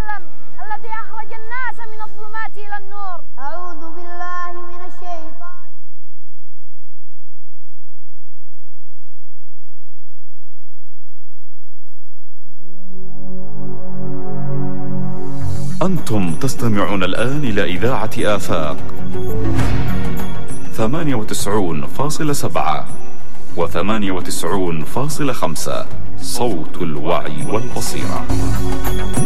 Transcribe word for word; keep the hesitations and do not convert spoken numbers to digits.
وسلم الذي أخرج الناس من الظلمات إلى النور. أعوذ بالله من الشيطان. أنتم تستمعون الآن إلى إذاعة آفاق ثمانية وتسعون فاصلة سبعة وثمانية وتسعون فاصلة خمسة، صوت الوعي والبصيرة.